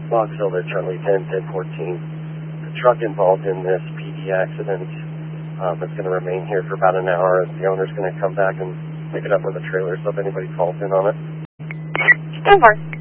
Boxville to Charlie 10, 1014. The truck involved in this PD accident is going to remain here for about an hour. The owner's going to come back and pick it up with a trailer, so if anybody calls in on it. Stand by.